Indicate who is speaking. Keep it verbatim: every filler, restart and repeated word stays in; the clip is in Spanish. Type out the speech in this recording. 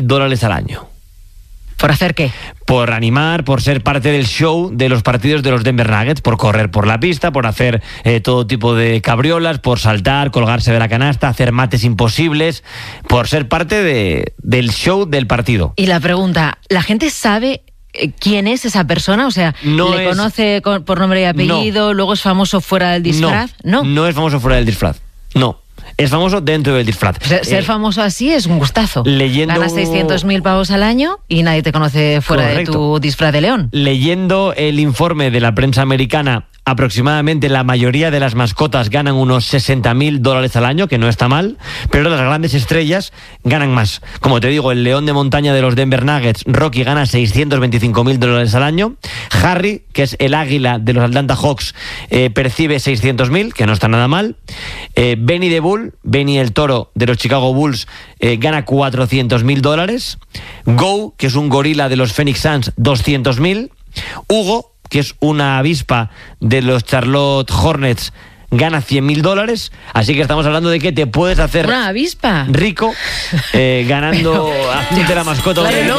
Speaker 1: dólares al año.
Speaker 2: ¿Por hacer qué?
Speaker 1: Por animar, por ser parte del show de los partidos de los Denver Nuggets, por correr por la pista, por hacer eh, todo tipo de cabriolas, por saltar, colgarse de la canasta, hacer mates imposibles, por ser parte de, del show del partido.
Speaker 2: Y la pregunta, ¿la gente sabe quién es esa persona? O sea,
Speaker 1: no
Speaker 2: ¿le
Speaker 1: es,
Speaker 2: conoce por nombre y apellido?
Speaker 1: No.
Speaker 2: ¿Luego es famoso fuera del disfraz?
Speaker 1: No, no, no es famoso fuera del disfraz. No. Es famoso dentro del disfraz.
Speaker 2: Ser, ser eh, famoso así es un gustazo.
Speaker 1: Leyendo...
Speaker 2: Ganas seiscientos mil pavos al año y nadie te conoce fuera Correcto. de tu disfraz de león.
Speaker 1: Leyendo el informe de la prensa americana, aproximadamente la mayoría de las mascotas ganan unos sesenta mil dólares al año, que no está mal, pero las grandes estrellas ganan más. Como te digo, el león de montaña de los Denver Nuggets, Rocky, gana seiscientos veinticinco mil dólares al año. Harry, que es el águila de los Atlanta Hawks, eh, percibe seiscientos mil, que no está nada mal. Eh, Benny the Bull, Benny el toro de los Chicago Bulls, eh, gana cuatrocientos mil dólares. Go, que es un gorila de los Phoenix Suns, doscientos mil. Hugo, que es una avispa de los Charlotte Hornets, gana cien mil dólares. Así que estamos hablando de que te puedes hacer
Speaker 2: una avispa
Speaker 1: rico eh, ganando
Speaker 2: Pero,
Speaker 1: de la mascota.
Speaker 2: Claro, no,